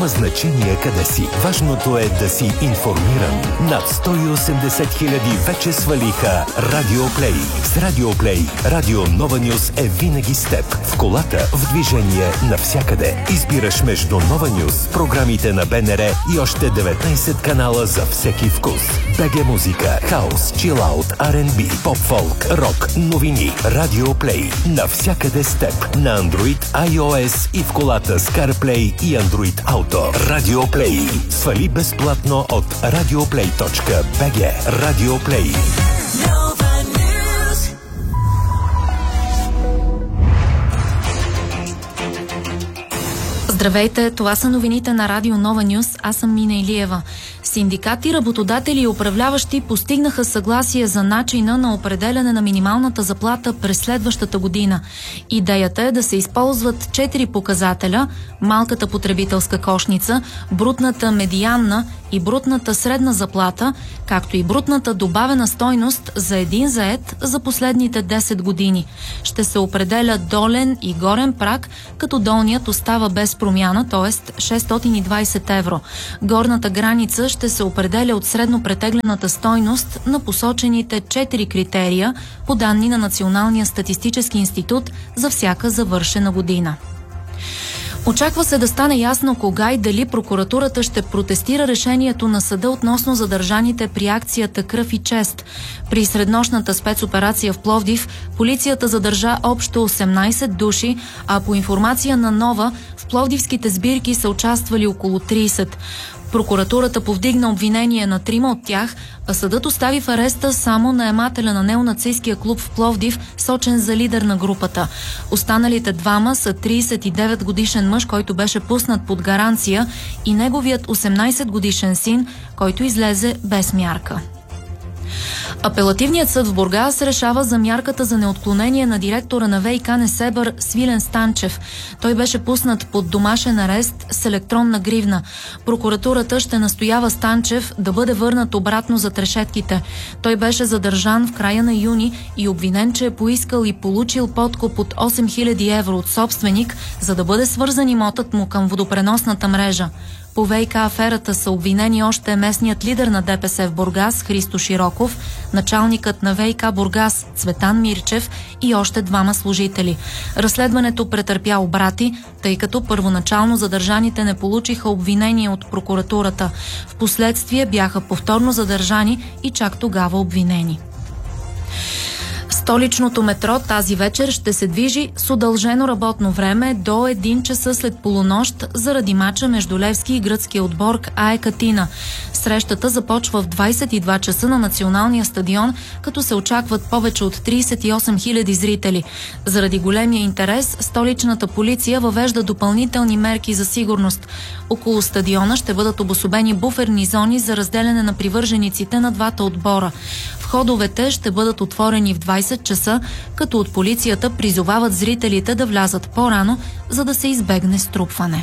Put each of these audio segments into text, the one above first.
Няма значение къде си. Важното е да си информиран. Над 180 хиляди вече свалиха Радио Плей. С Радио Плей, Радио Нова Нюс е винаги с теб. В колата, в движение, навсякъде. Избираш между Нова Нюс, програмите на БНР и още 19 канала за всеки вкус. БГ музика, хаус, чилаут, R&B, поп-фолк, рок, новини. Радио Плей. Навсякъде с теб. На Android, iOS и в колата с CarPlay и Android Auto. Радио Плей. Свали безплатно от radioplay.bg. Радио Плей. Здравейте, това са новините на Радио Нова Нюс. Аз съм Мина Илиева. Синдикати, работодатели и управляващи постигнаха съгласие за начина на определяне на минималната заплата през следващата година. Идеята е да се използват 4 показателя: малката потребителска кошница, брутната медианна и брутната средна заплата, както и брутната добавена стойност за един зает за последните 10 години. Ще се определя долен и горен праг, като долният остава без промяна, т.е. 620 евро. Горната граница ще се определя от средно претеглената стойност на посочените 4 критерия по данни на Националния статистически институт за всяка завършена година. Очаква се да стане ясно кога и дали прокуратурата ще протестира решението на съда относно задържаните при акцията "Кръв и чест". При среднощната спецоперация в Пловдив полицията задържа общо 18 души, а по информация на Нова в пловдивските сбирки са участвали около 30. Прокуратурата повдигна обвинение на 3 от тях, а съдът остави в ареста само наемателя на неонацистския клуб в Пловдив, сочен за лидер на групата. Останалите двама са 39 годишен мъж, който беше пуснат под гаранция, и неговият 18 годишен син, който излезе без мярка. Апелативният съд в Бургас решава за мярката за неотклонение на директора на ВиК Несебър Свилен Станчев. Той беше пуснат под домашен арест с електронна гривна. Прокуратурата ще настоява Станчев да бъде върнат обратно зад решетките. Той беше задържан в края на юни и обвинен, че е поискал и получил подкуп от 8000 евро от собственик, за да бъде свързан имотът му към водопреносната мрежа. По ВиК аферата са обвинени още местният лидер на ДПС в Бургас Христо Широков, началникът на ВиК Бургас Цветан Мирчев и още 2 служители. Разследването претърпя обрати, тъй като първоначално задържаните не получиха обвинение от прокуратурата. Впоследствие бяха повторно задържани и чак тогава обвинени. Столичното метро тази вечер ще се движи с удължено работно време до 1 часа след полунощ заради мача между Левски и гръцкия отбор АЕК Атина. Срещата започва в 22 часа на националния стадион, като се очакват повече от 38 000 зрители. Заради големия интерес, столичната полиция въвежда допълнителни мерки за сигурност. Около стадиона ще бъдат обособени буферни зони за разделяне на привържениците на двата отбора. Входовете ще бъдат отворени в 20 часа, като от полицията призовават зрителите да влязат по-рано, за да се избегне струпване.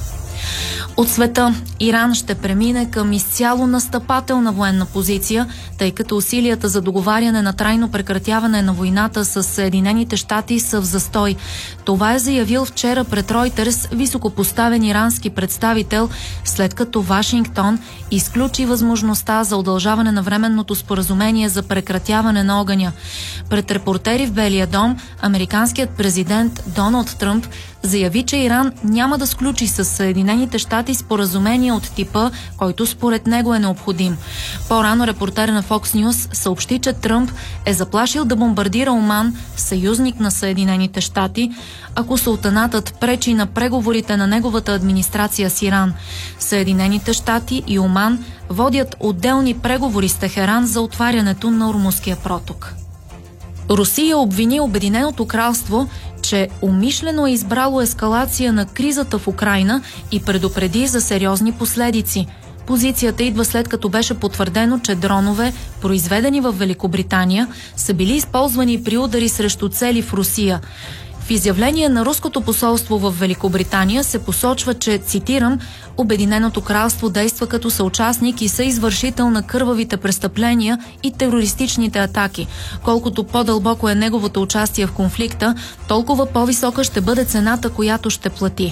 От света, Иран ще премине към изцяло настъпателна военна позиция, тъй като усилията за договаряне на трайно прекратяване на войната с Съединените щати са в застой. Това е заявил вчера пред Ройтерс високопоставен ирански представител, след като Вашингтон изключи възможността за удължаване на временното споразумение за прекратяване на огъня. Пред репортери в Белия дом, американският президент Доналд Тръмп заяви, че Иран няма да сключи с Съединените щати споразумение от типа, който според него е необходим. По-рано репортер на Fox News съобщи, че Тръмп е заплашил да бомбардира Оман, съюзник на Съединените щати, ако султанатът пречи на преговорите на неговата администрация с Иран. Съединените щати и Оман водят отделни преговори с Техеран за отварянето на Ормузския проток. Русия обвини Обединеното кралство, че умишлено е избрало ескалация на кризата в Украйна и предупреди за сериозни последици. Позицията идва след като беше потвърдено, че дронове, произведени в Великобритания, са били използвани при удари срещу цели в Русия. В изявление на руското посолство в Великобритания се посочва, че, цитирам, Обединеното кралство действа като съучастник и съизвършител на кървавите престъпления и терористичните атаки. Колкото по-дълбоко е неговото участие в конфликта, толкова по-висока ще бъде цената, която ще плати.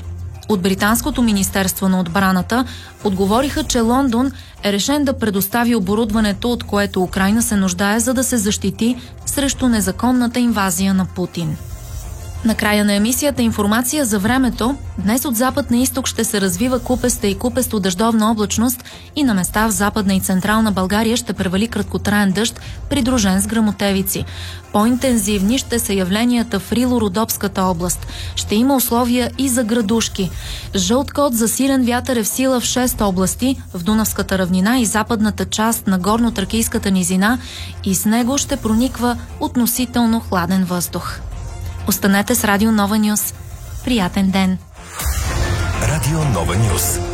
От британското министерство на отбраната отговориха, че Лондон е решен да предостави оборудването, от което Украйна се нуждае, за да се защити срещу незаконната инвазия на Путин. Накрая на емисията информация за времето. Днес от запад на изток ще се развива купеста и купесто-дъждовна облачност и на места в Западна и Централна България ще превали краткотраен дъжд, придружен с гръмотевици. По-интензивни ще са явленията в Рило-Родопската област. Ще има условия и за градушки. Жълт код за силен вятър е в сила в 6 области, в Дунавската равнина и западната част на Горно-Тракийската низина, и с него ще прониква относително хладен въздух. Останете с Радио Нова Нюс. Приятен ден! Радио Нова Нюс.